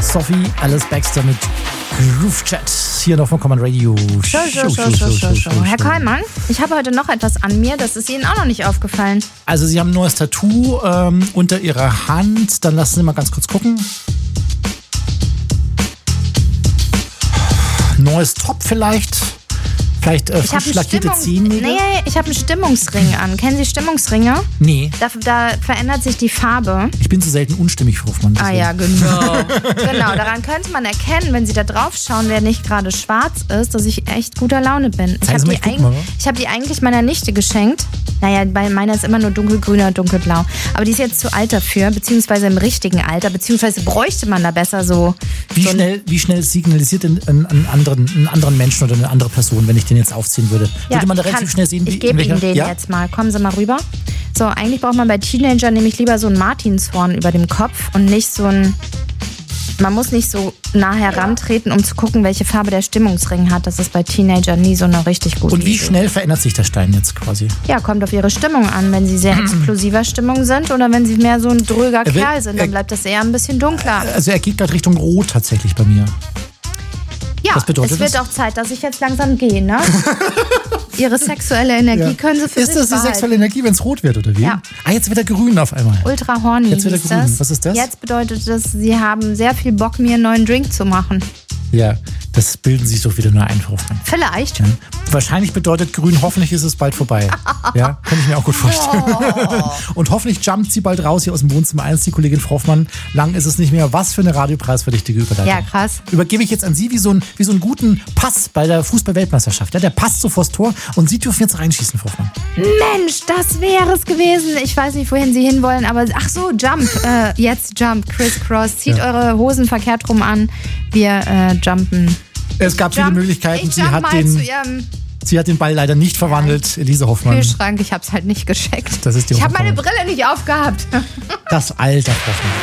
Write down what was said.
Sophie Alice Baxter mit Groove Chat. Hier noch von Common Radio. Show. Herr Kollmann, ich habe heute noch etwas an mir, das ist Ihnen auch noch nicht aufgefallen. Also Sie haben ein neues Tattoo unter Ihrer Hand. Dann lassen Sie mal ganz kurz gucken. Neues Top vielleicht. Vielleicht frisch lackierte Zehennägel? Nee, ich habe einen Stimmungsring an. Kennen Sie Stimmungsringe? Nee. Da verändert sich die Farbe. Ich bin zu selten unstimmig, Frau Hoffmann. Ah ja, genau. Genau, daran könnte man erkennen, wenn Sie da drauf schauen, wer nicht gerade schwarz ist, dass ich echt guter Laune bin. Ich habe die eigentlich meiner Nichte geschenkt. Naja, bei meiner ist immer nur dunkelgrün oder dunkelblau. Aber die ist jetzt zu alt dafür, beziehungsweise im richtigen Alter, beziehungsweise bräuchte man da besser so... Wie schnell signalisiert denn einen anderen Menschen oder eine andere Person, wenn ich den jetzt aufziehen würde? Ja, würde man da relativ schnell sehen, ich gebe Ihnen den jetzt mal. Kommen Sie mal rüber. So, eigentlich braucht man bei Teenagern nämlich lieber so ein Martinshorn über dem Kopf und nicht so ein... Man muss nicht so nah herantreten, um zu gucken, welche Farbe der Stimmungsring hat. Das ist bei Teenagern nie so eine richtig gute Idee. Und wie schnell verändert sich der Stein jetzt quasi? Ja, kommt auf Ihre Stimmung an. Wenn Sie sehr explosiver Stimmung sind oder wenn Sie mehr so ein dröger Kerl sind, dann bleibt das eher ein bisschen dunkler. Also er geht gerade Richtung Rot tatsächlich bei mir. Ja, was bedeutet es wird das? auch Zeit, dass ich jetzt langsam gehe, ne? Ihre sexuelle Energie können Sie für sich behalten. Ist das die sexuelle Energie, wenn es rot wird, oder wie? Ja. Ah, jetzt wird er grün auf einmal. Ultra horny. Jetzt wird er grün. Das. Was ist das? Jetzt bedeutet das, Sie haben sehr viel Bock, mir einen neuen Drink zu machen. Ja, das bilden sich doch wieder nur ein, Frau Hoffmann. Vielleicht. Ja. Wahrscheinlich bedeutet grün, hoffentlich ist es bald vorbei. Ja, kann ich mir auch gut vorstellen. Oh. Und hoffentlich jumpt sie bald raus hier aus dem Wohnzimmer 1, die Kollegin Frau Hoffmann. Lang ist es nicht mehr. Was für eine radiopreisverdächtige Überleitung. Ja, krass. Übergebe ich jetzt an Sie wie so einen guten Pass bei der Fußball-Weltmeisterschaft. Ja, der passt so vors Tor und Sie dürfen jetzt reinschießen, Frau Hoffmann. Mensch, das wäre es gewesen. Ich weiß nicht, wohin Sie hinwollen, aber ach so, Jump. Jetzt Jump, Crisscross. Zieht eure Hosen verkehrt rum an. Wir jumpen. Es gab viele Möglichkeiten. Sie hat den Ball leider nicht verwandelt, Elise Hoffmann. Kühlschrank, ich hab's halt nicht gescheckt. Das ist die ich habe meine Brille nicht aufgehabt. Das Alter, Frau Hoffmann.